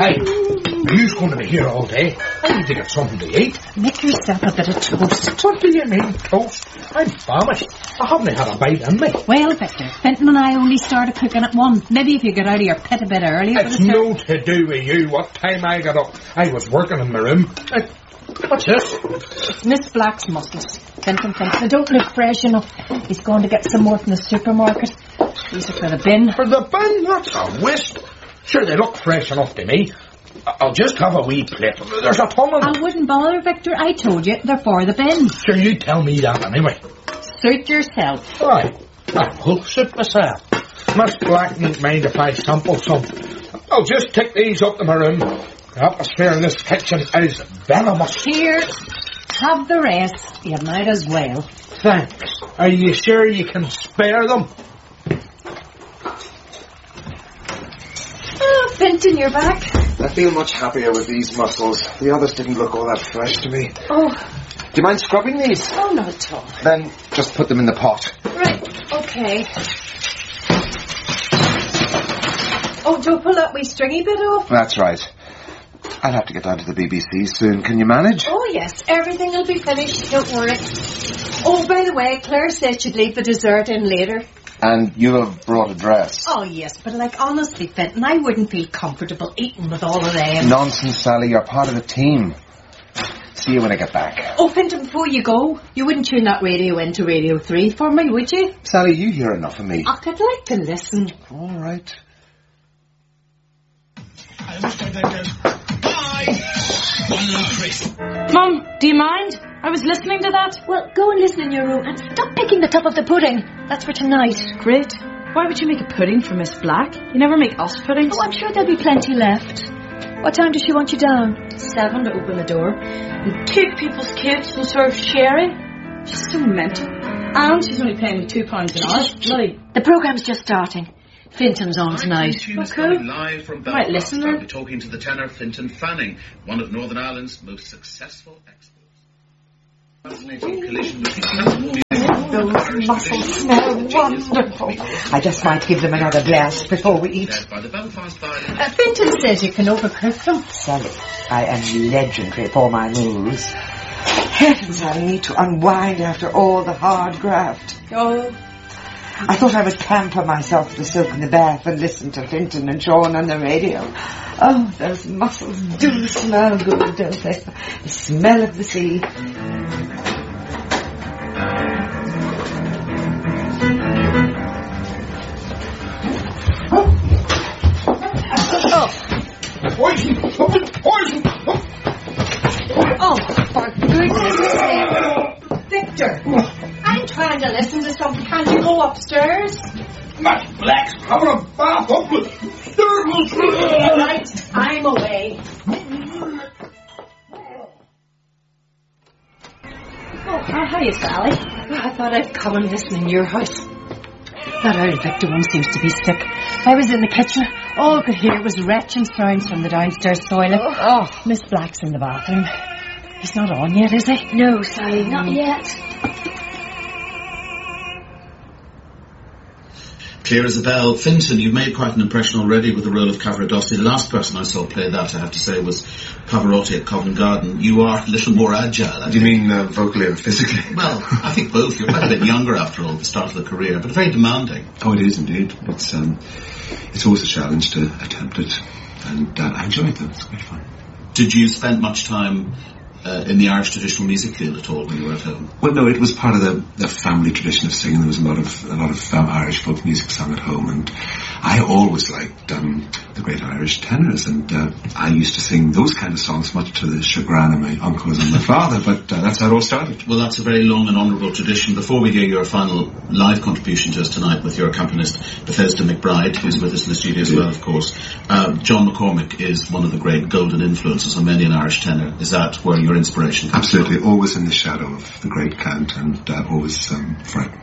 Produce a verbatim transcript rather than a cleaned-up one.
Hey, are you going to be here all day? I need to get something to eat. Make yourself a bit of toast. What do you mean, toast? I'm famished. I haven't had a bite in me. Well, Victor, Fintan and I only started cooking at one. Maybe if you get out of your pit a bit early. It's no to do with you what time I got up. I was working in my room. Uh, what's this? It's Miss Black's mussels. Fintan thinks they don't look fresh enough. He's going to get some more from the supermarket. These are for the bin. For the bin? That's a waste. Sure, they look fresh enough to me. I'll just have a wee plate. There's a ton of them. I wouldn't bother, Victor. I told you, they're for the bin. Sure, you tell me that anyway. Suit yourself. Aye, I will suit myself. Miss Black won't mind if I sample some. I'll just take these up to my room. The atmosphere in this kitchen is venomous. Here, have the rest. You might as well. Thanks. Are you sure you can spare them? Oh, Fintan, you're back. I feel much happier with these mussels. The others didn't look all that fresh to me. Oh. Do you mind scrubbing these? Oh, not at all. Then just put them in the pot. Right, okay. Oh, don't pull that wee stringy bit off. That's right. I'll have to get down to the B B C soon. Can you manage? Oh, yes. Everything will be finished. Don't worry. Oh, by the way, Claire said she'd leave the dessert in later. And you have brought a dress. Oh, yes, but like, honestly, Fintan, I wouldn't feel comfortable eating with all of them. Nonsense, Sally. You're part of the team. See you when I get back. Oh, Fintan, before you go, you wouldn't tune that radio into Radio three for me, would you? Sally, you hear enough of me. I could like to listen. All right. I wish I could. Bye! One little Chris. Mum, do you mind? I was listening to that. Well, go and listen in your room and stop picking the top of the pudding. That's for tonight. Great. Why would you make a pudding for Miss Black? You never make us puddings. Oh, I'm sure there'll be plenty left. What time does she want you down? Seven to open the door. And take people's kids and serve sherry. She's so mental. And she's only paying me two pounds an hour. Bloody. The programme's just starting. Fintan's on tonight. Tunes Okay. coming live from Right, Belfast. listen I'll then. be talking to the tenor Fintan Fanning, one of Northern Ireland's most successful exports. Fascinating collision with Those mussels smell wonderful. I just might give them another glass before we eat. by the Belfast Violin. Uh, Fintan says you can overcook them. Sally, I am legendary for my moves. Heavens, I need to unwind after all the hard graft. Oh. I thought I would pamper myself with the soak in the bath and listen to Fintan and Sean on the radio. Oh, those mussels do smell good, don't they? The smell of the sea. Poison! Poison! Oh, for goodness sake. Victor, I'm trying to listen to something. Can't you go upstairs? Miss Black's having a bath up with stirrups. All right, I'm away. Oh, how are you, Sally? I thought I'd come and listen in your house. That old Victor one seems to be sick. I was in the kitchen. All I could hear was retching sounds from the downstairs toilet. Oh, Miss Black's in the bathroom. He's not on yet, is he? No, Sally, not yet. Clear as a bell. Fintan, you've made quite an impression already with the role of Cavaradossi. The last person I saw play that, I have to say, was Pavarotti at Covent Garden. You are a little more agile. I Do you think. mean uh, vocally and physically? Well, I think both. You're quite a bit younger after all at the start of the career, but very demanding. Oh, it is indeed. It's um, it's always a challenge to attempt it, and uh, I enjoy it though. It's great fun. Did you spend much time uh, in the Irish traditional music field at all when you were at home? Well, no, it was part of the, the family tradition of singing. There was a lot of a lot of um, Irish folk music sung at home, and I always liked um, the great Irish tenors, and uh, I used to sing those kind of songs, much to the chagrin of my uncles and my father. But uh, that's how it all started. Well, that's a very long and honourable tradition. Before we hear your final live contribution to us tonight with your accompanist Bethesda McBride, who's with us in the studio as well, of course, uh, John McCormick is one of the great golden influences on many an Irish tenor. Is that where your inspiration comes Absolutely, from? always in the shadow of the great Count, and uh, always um, frightened.